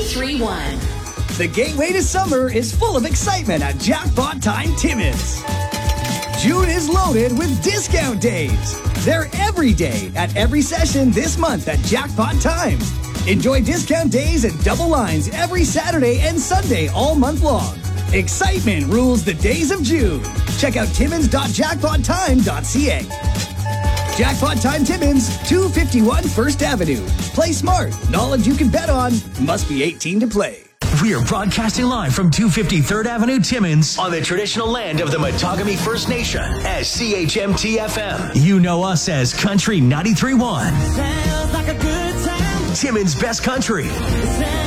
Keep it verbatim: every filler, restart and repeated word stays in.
ninety-three point one. The gateway to summer is full of excitement at Jackpot Time Timmins. June is loaded with discount days. They're every day at every session this month at Jackpot Time. Enjoy discount days and double lines every Saturday and Sunday all month long. Excitement rules the days of June. Check out timmins dot jackpot time dot c a. Jackpot Time Timmins, two fifty-one First Avenue. Play smart. Knowledge you can bet on. Must be eighteen to play. We're broadcasting live from two fifty-third Avenue Timmins on the traditional land of the Matagami First Nation as C H M T F M. You know us as Country ninety-three point one. Sounds like a good time. Timmins Best Country.